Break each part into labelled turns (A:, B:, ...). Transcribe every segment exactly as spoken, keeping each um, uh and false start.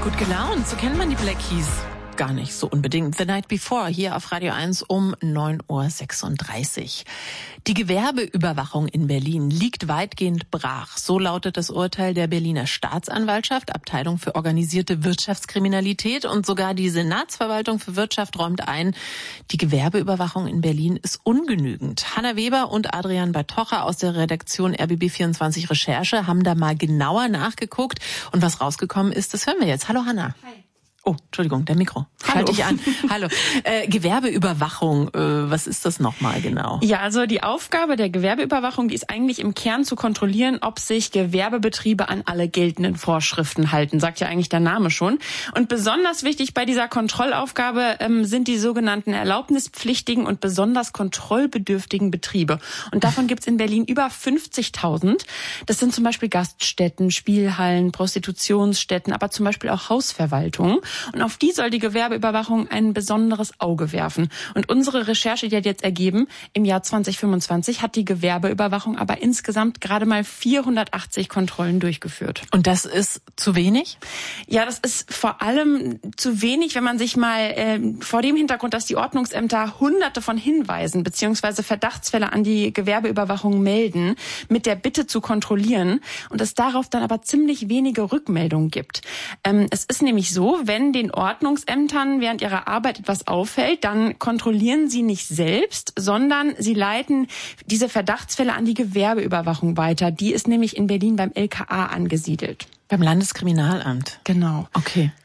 A: Gut gelaunt, so kennt man die Black Keys. Gar nicht so unbedingt. The Night Before, hier auf Radio eins um neun Uhr sechsunddreißig. Die Gewerbeüberwachung in Berlin liegt weitgehend brach. So lautet das Urteil der Berliner Staatsanwaltschaft, Abteilung für organisierte Wirtschaftskriminalität. Und sogar die Senatsverwaltung für Wirtschaft räumt ein, die Gewerbeüberwachung in Berlin ist ungenügend. Hanna Weber und Adrian Bartocha aus der Redaktion R B B vierundzwanzig Recherche haben da mal genauer nachgeguckt. Und was rausgekommen ist, das hören wir jetzt. Hallo Hanna.
B: Hi.
A: Oh, Entschuldigung, der Mikro. Schalte ich an. Hallo. Äh, Gewerbeüberwachung, äh, was ist das nochmal genau?
B: Ja, also die Aufgabe der Gewerbeüberwachung, die ist eigentlich im Kern zu kontrollieren, ob sich Gewerbebetriebe an alle geltenden Vorschriften halten, sagt ja eigentlich der Name schon. Und besonders wichtig bei dieser Kontrollaufgabe ähm, sind die sogenannten erlaubnispflichtigen und besonders kontrollbedürftigen Betriebe. Und davon gibt's in Berlin über fünfzigtausend. Das sind zum Beispiel Gaststätten, Spielhallen, Prostitutionsstätten, aber zum Beispiel auch Hausverwaltungen. Und auf die soll die Gewerbeüberwachung ein besonderes Auge werfen. Und unsere Recherche, die hat jetzt ergeben, im Jahr zwanzig fünfundzwanzig hat die Gewerbeüberwachung aber insgesamt gerade mal vierhundertachtzig Kontrollen durchgeführt.
A: Und das ist zu wenig?
B: Ja, das ist vor allem zu wenig, wenn man sich mal äh, vor dem Hintergrund, dass die Ordnungsämter hunderte von Hinweisen bzw. Verdachtsfälle an die Gewerbeüberwachung melden, mit der Bitte zu kontrollieren und es darauf dann aber ziemlich wenige Rückmeldungen gibt. Ähm, es ist nämlich so, wenn den Ordnungsämtern während ihrer Arbeit etwas auffällt, dann kontrollieren sie nicht selbst, sondern sie leiten diese Verdachtsfälle an die Gewerbeüberwachung weiter. Die ist nämlich in Berlin beim L K A angesiedelt.
A: Beim Landeskriminalamt?
B: Genau.
A: Okay.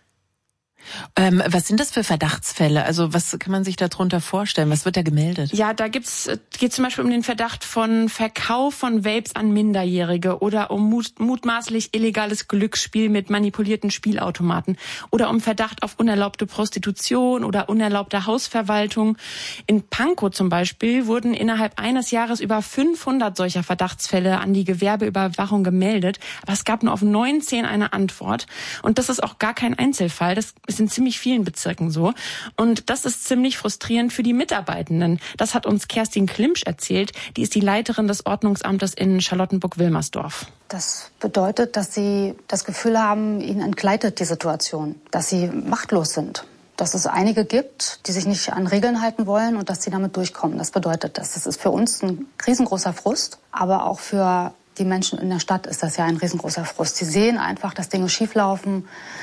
A: Ähm, was sind das für Verdachtsfälle? Also was kann man sich darunter vorstellen? Was wird da gemeldet?
B: Ja, da gibt's geht zum Beispiel um den Verdacht von Verkauf von Vapes an Minderjährige oder um mut, mutmaßlich illegales Glücksspiel mit manipulierten Spielautomaten oder um Verdacht auf unerlaubte Prostitution oder unerlaubte Hausverwaltung. In Pankow zum Beispiel wurden innerhalb eines Jahres über fünfhundert solcher Verdachtsfälle an die Gewerbeüberwachung gemeldet, aber es gab nur auf neunzehn eine Antwort. Und das ist auch gar kein Einzelfall. Das ist in ziemlich vielen Bezirken so. Und das ist ziemlich frustrierend für die Mitarbeitenden. Das hat uns Kerstin Klimsch erzählt. Die ist die Leiterin des Ordnungsamtes in Charlottenburg-Wilmersdorf.
C: Das bedeutet, dass sie das Gefühl haben, ihnen entgleitet die Situation, dass sie machtlos sind. Dass es einige gibt, die sich nicht an Regeln halten wollen und dass sie damit durchkommen. Das bedeutet das. Das ist für uns ein riesengroßer Frust, aber auch für die Menschen in der Stadt ist das ja ein riesengroßer Frust. Sie sehen einfach, dass Dinge schieflaufen,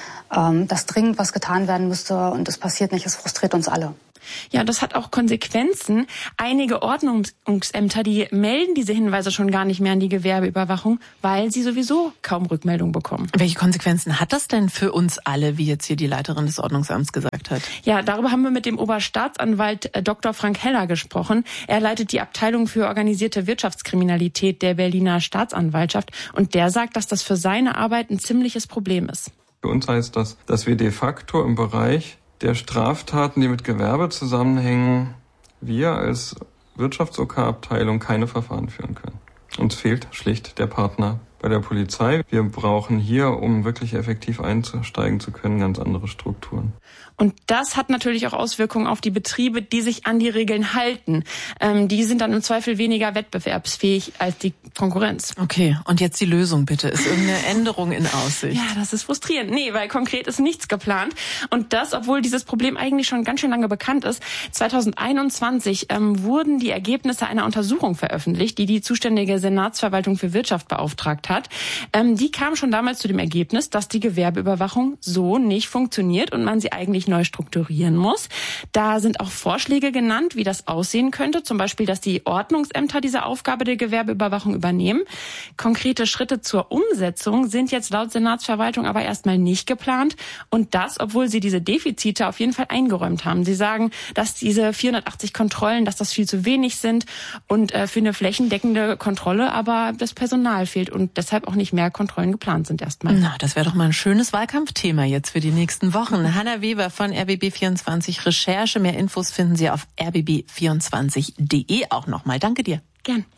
C: dass dringend was getan werden müsste und es passiert nicht. Es frustriert uns alle.
B: Ja, das hat auch Konsequenzen. Einige Ordnungsämter, die melden diese Hinweise schon gar nicht mehr an die Gewerbeüberwachung, weil sie sowieso kaum Rückmeldung bekommen.
A: Welche Konsequenzen hat das denn für uns alle, wie jetzt hier die Leiterin des Ordnungsamts gesagt hat?
B: Ja, darüber haben wir mit dem Oberstaatsanwalt Doktor Frank Heller gesprochen. Er leitet die Abteilung für organisierte Wirtschaftskriminalität der Berliner Staatsanwaltschaft und der sagt, dass das für seine Arbeit ein ziemliches Problem ist.
D: Für uns heißt das, dass wir de facto im Bereich der Straftaten, die mit Gewerbe zusammenhängen, wir als Wirtschafts-O K-Abteilung keine Verfahren führen können. Uns fehlt schlicht der Partner bei der Polizei. Wir brauchen hier, um wirklich effektiv einsteigen zu können, ganz andere Strukturen.
B: Und das hat natürlich auch Auswirkungen auf die Betriebe, die sich an die Regeln halten. Ähm, die sind dann im Zweifel weniger wettbewerbsfähig als die Konkurrenz.
A: Okay, und jetzt die Lösung bitte. Ist irgendeine Änderung in Aussicht?
B: Ja, das ist frustrierend. Nee, weil konkret ist nichts geplant. Und das, obwohl dieses Problem eigentlich schon ganz schön lange bekannt ist. zweitausendeinundzwanzig ähm, wurden die Ergebnisse einer Untersuchung veröffentlicht, die die zuständige Senatsverwaltung für Wirtschaft beauftragt hat. Ähm, die kam schon damals zu dem Ergebnis, dass die Gewerbeüberwachung so nicht funktioniert und man sie eigentlich neu strukturieren muss. Da sind auch Vorschläge genannt, wie das aussehen könnte. Zum Beispiel, dass die Ordnungsämter diese Aufgabe der Gewerbeüberwachung übernehmen. Konkrete Schritte zur Umsetzung sind jetzt laut Senatsverwaltung aber erstmal nicht geplant. Und das, obwohl sie diese Defizite auf jeden Fall eingeräumt haben. Sie sagen, dass diese vierhundertachtzig Kontrollen, dass das viel zu wenig sind und äh, für eine flächendeckende Kontrolle aber das Personal fehlt und deshalb auch nicht mehr Kontrollen geplant sind erstmal.
A: Na, das wäre doch mal ein schönes Wahlkampfthema jetzt für die nächsten Wochen. Hanna Weber von R B B vierundzwanzig Recherche. Mehr Infos finden Sie auf r b b vierundzwanzig punkt d e auch nochmal. Danke dir.
B: Gern.